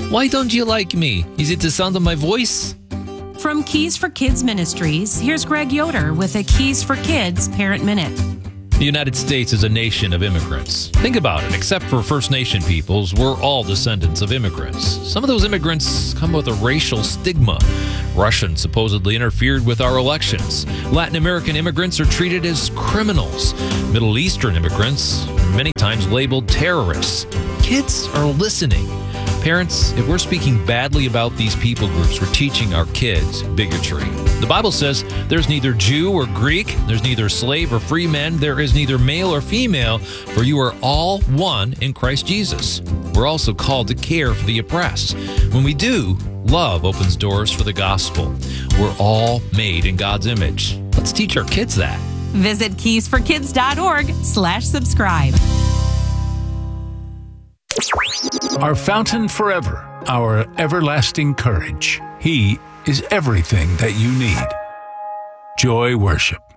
Why don't you like me? Is it the sound of my voice? From Keys for Kids Ministries, here's Greg Yoder with a Keys for Kids Parent Minute. The United States is a nation of immigrants. Think about it. Except for First Nation peoples, we're all descendants of immigrants. Some of those immigrants come with a racial stigma. Russians supposedly interfered with our elections. Latin American immigrants are treated as criminals. Middle Eastern immigrants are many times labeled terrorists. Kids are listening. Parents, if we're speaking badly about these people groups, we're teaching our kids bigotry. The Bible says there's neither Jew or Greek, there's neither slave or free man, there is neither male or female, for you are all one in Christ Jesus. We're also called to care for the oppressed. When we do, love opens doors for the gospel. We're all made in God's image. Let's teach our kids that. Visit keysforkids.org/subscribe. Our fountain forever, our everlasting courage. He is everything that you need. Joy Worship.